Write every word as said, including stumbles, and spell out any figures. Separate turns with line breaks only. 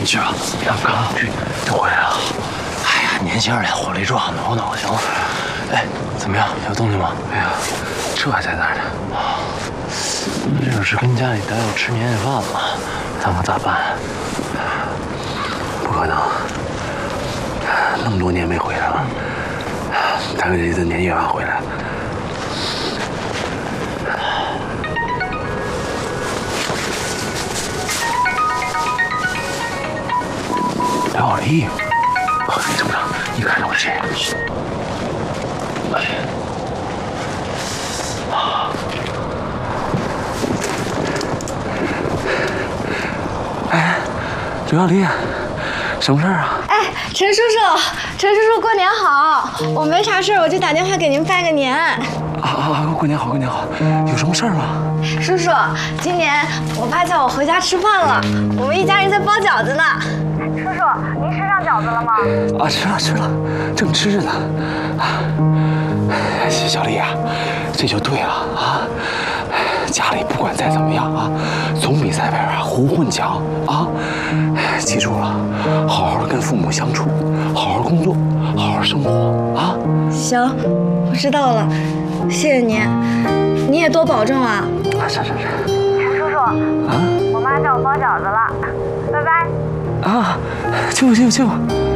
你去吧，刚刚去就回来了。哎呀，年轻人火力壮，挠挠行。哎，怎么样？有动静吗？哎呀，这还在那儿呢。那这要是跟家里待着吃年夜饭了，咱可咋办？不可能，那么多年没回来了，他为这次年夜饭回来。 聊好这衣服，你怎么着？你看着我这。哎呀，啊！哎，刘小丽，什么事儿啊？
哎，陈叔叔，陈叔叔，过年好！我没啥事儿，我就打电话给您拜个年。
啊啊！过年好，过年好！有什么事儿吗？
叔叔，今年我爸叫我回家吃饭了，我们一家人在包饺子呢。 叔叔，您吃上饺子了吗？
啊，吃了吃了，正吃着呢。啊，小丽啊，这就对了啊。家里不管再怎么样啊，总比在外边胡混强啊。记住了，好好跟父母相处，好好工作，好好生活啊。
行，我知道了，谢谢您，你也多保重啊。
啊，是是是。
陈叔叔，啊，我妈叫我包饺子了，拜拜。
啊，去吧去吧去吧。